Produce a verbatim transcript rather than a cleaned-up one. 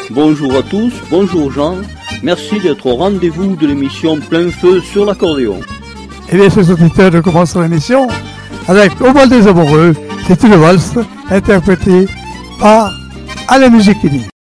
Bonjour à tous, bonjour Jean, merci d'être au rendez-vous de l'émission Plein Feu sur l'accordéon. Eh bien, ces auditeurs, nous commençons l'émission avec Au bal des amoureux, c'est une valse interprétée par Alain Musichini.